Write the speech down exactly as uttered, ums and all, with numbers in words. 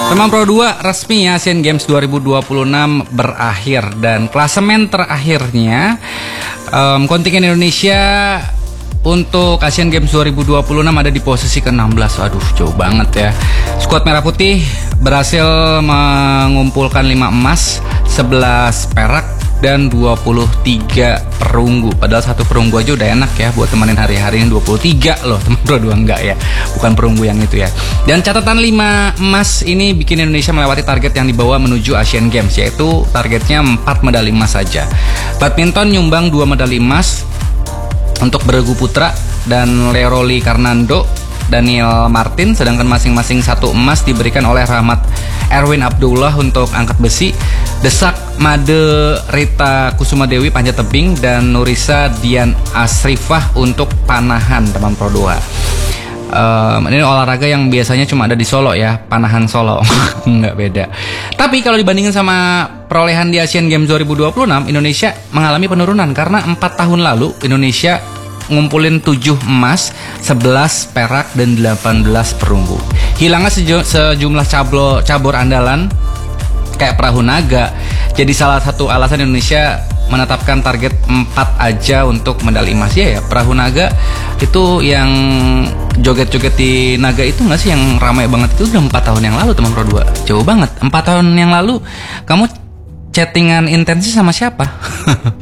Teman Pro dua resmi Asian Games dua ribu dua puluh enam berakhir dan klasemen terakhirnya um, kontingen Indonesia untuk Asian Games dua ribu dua puluh enam ada di posisi ke enam belas. Waduh, jauh banget ya. Skuad Merah Putih berhasil mengumpulkan lima emas, sebelas perak dan dua puluh tiga perunggu. Padahal satu perunggu aja udah enak ya buat temenin hari-hari. Ini dua puluh tiga loh teman Pro dua, enggak ya. Bukan perunggu yang itu ya. Dan catatan lima emas ini bikin Indonesia melewati target yang dibawa menuju Asian Games, yaitu targetnya empat medali emas saja. Badminton nyumbang dua medali emas untuk beregu putra dan Leroli Karnando, Daniel Martin, sedangkan masing-masing satu emas diberikan oleh Rahmat Erwin Abdullah untuk angkat besi, Desak Made Rita Kusuma Dewi panjat tebing, dan Nurisa Dian Asrifah untuk panahan teman Pro dua. Um, ini olahraga yang biasanya cuma ada di Solo ya, panahan Solo. Nggak beda. Tapi kalau dibandingin sama perolehan di Asian Games dua ribu dua puluh enam, Indonesia mengalami penurunan karena empat tahun lalu Indonesia ngumpulin tujuh emas, sebelas perak dan delapan belas perunggu. Hilangnya seju- sejumlah cablo, cabur andalan kayak perahu naga. Jadi salah satu alasan Indonesia menetapkan target empat aja untuk medali emas. Ya ya, perahu naga itu yang joget-joget di naga itu nggak sih yang ramai banget, itu udah empat tahun yang lalu teman Pro dua. Jauh banget. empat tahun yang lalu kamu chattingan intensif sama siapa?